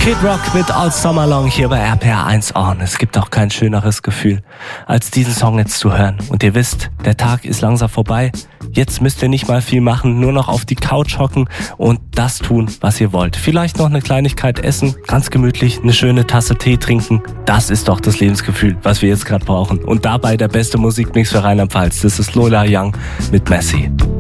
Kid Rock mit All Summer Long hier bei RPR 1 On. Es gibt auch kein schöneres Gefühl, als diesen Song jetzt zu hören. Und ihr wisst, der Tag ist langsam vorbei. Jetzt müsst ihr nicht mal viel machen, nur noch auf die Couch hocken und das tun, was ihr wollt. Vielleicht noch eine Kleinigkeit essen, ganz gemütlich, eine schöne Tasse Tee trinken. Das ist doch das Lebensgefühl, was wir jetzt gerade brauchen. Und dabei der beste Musikmix für Rheinland-Pfalz. Das ist Lola Young mit Messi.